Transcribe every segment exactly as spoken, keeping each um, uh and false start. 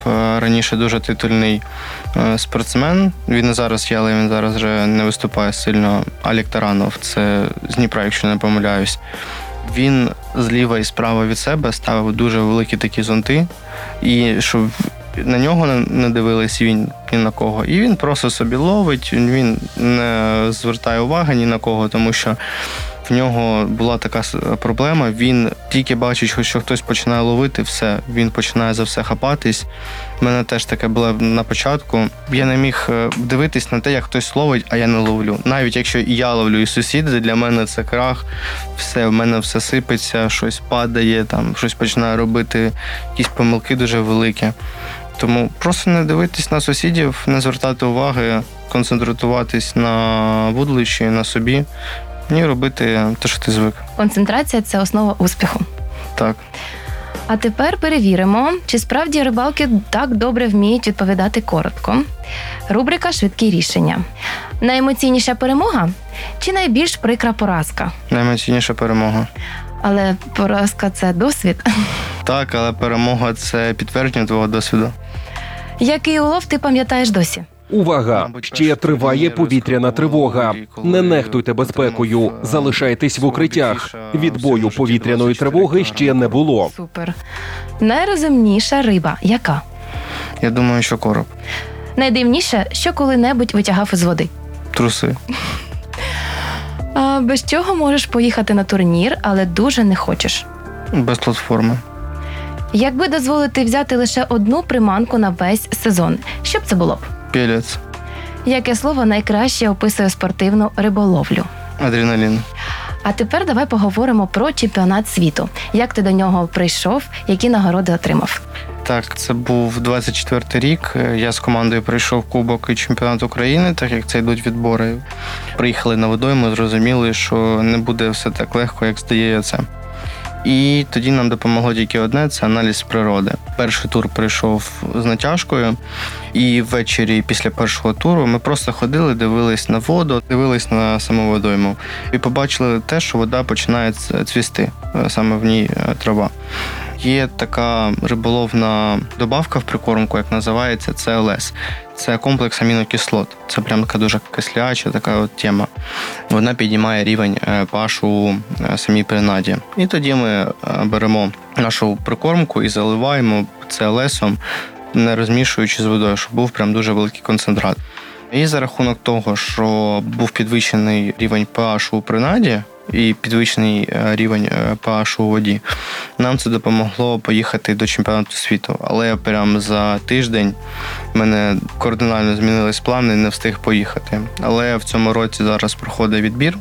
Раніше дуже титульний спортсмен. Він і зараз є, але він зараз вже не виступає сильно. Алік Таранов, це з Дніпра, якщо не помиляюсь. Він зліва і справа від себе ставив дуже великі такі зонти, і щоб на нього не дивились він ні на кого. І він просто собі ловить, він не звертає уваги ні на кого, тому що в нього була така проблема, він тільки бачить, що хтось починає ловити, все, він починає за все хапатись. У мене теж таке було на початку. Я не міг дивитись на те, як хтось ловить, а я не ловлю. Навіть якщо і я ловлю, і сусіди, для мене це крах, все, в мене все сипеться, щось падає, там, щось починає робити, якісь помилки дуже великі. Тому просто не дивитись на сусідів, не звертати уваги, концентруватись на вудлищі, на собі. І робити те, що ти звик. Концентрація – це основа успіху. Так. А тепер перевіримо, чи справді рибалки так добре вміють відповідати коротко. Рубрика «Швидкі рішення». Найемоційніша перемога чи найбільш прикра поразка? Найемоційніша перемога. Але поразка – це досвід. Так, але перемога – це підтвердження твого досвіду. Який улов ти пам'ятаєш досі? Увага! Ще триває повітряна тривога. Не нехтуйте безпекою. Залишайтесь в укриттях. Відбою повітряної тривоги ще не було. Супер. Найрозумніша риба яка? Я думаю, що короб. Найдивніше, що коли-небудь витягав із води? Труси. А без чого можеш поїхати на турнір, але дуже не хочеш? Без платформи. Якби дозволити взяти лише одну приманку на весь сезон, що б це було б? Пелець. Яке слово найкраще описує спортивну риболовлю? Адреналін. А тепер давай поговоримо про чемпіонат світу. Як ти до нього прийшов, які нагороди отримав? Так, це був двадцять четвертий рік. Я з командою прийшов Кубок і чемпіонат України, так як це йдуть відбори. Приїхали на водойму, зрозуміли, що не буде все так легко, як здається. І тоді нам допомогло тільки одне – це аналіз природи. Перший тур прийшов з натяжкою, і ввечері після першого туру ми просто ходили, дивились на воду, дивились на саму водойму. І побачили те, що вода починає цвісти, саме в ній трава. Є така риболовна добавка в прикормку, як називається, це ел ес. Це комплекс амінокислот. Це прям така дуже кисляча така от тема. Вона піднімає рівень pH у самій принаді. І тоді ми беремо нашу прикормку і заливаємо це ел есом, не розмішуючи з водою, щоб був прям дуже великий концентрат. І за рахунок того, що був підвищений рівень pH у принаді, і підвищений рівень pH у воді, нам це допомогло поїхати до чемпіонату світу. Але прямо за тиждень в мене кардинально змінились плани, не встиг поїхати. Але в цьому році зараз проходить відбір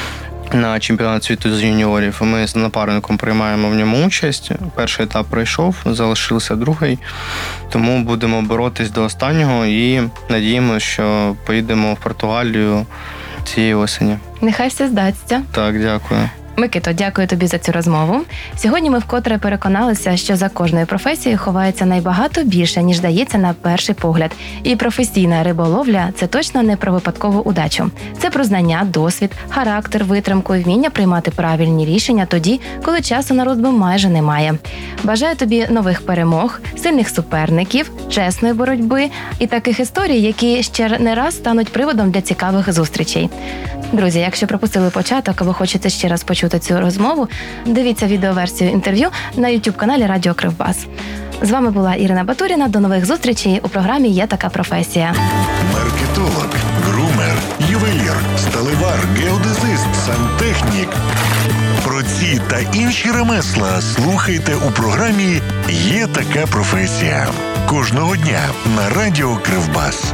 на чемпіонат світу з юніорів. Ми з напарником приймаємо в ньому участь. Перший етап пройшов, залишився другий. Тому будемо боротись до останнього і надіємося, що поїдемо в Португалію цієї осені. Нехай все здасться. Так, дякую. Микито, дякую тобі за цю розмову. Сьогодні ми вкотре переконалися, що за кожною професією ховається найбагато більше, ніж дається на перший погляд. І професійна риболовля – це точно не про випадкову удачу. Це про знання, досвід, характер, витримку і вміння приймати правильні рішення тоді, коли часу на роздум майже немає. Бажаю тобі нових перемог, сильних суперників, чесної боротьби і таких історій, які ще не раз стануть приводом для цікавих зустрічей. Друзі, якщо пропустили початок або хочете ще раз почути цю розмову, дивіться відеоверсію інтерв'ю на ютуб-каналі Радіо Кривбас. З вами була Ірина Батуріна. До нових зустрічей у програмі «Є така професія». Маркетолог, грумер, ювелір, сталевар, геодезист, сантехнік. Про ці та інші ремесла слухайте у програмі «Є така професія». Кожного дня на Радіо Кривбас.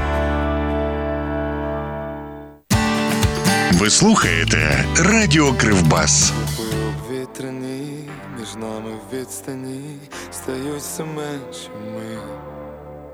Ви слухаєте Радіо Кривбас. Вітряні між нами відстані стають все меншими.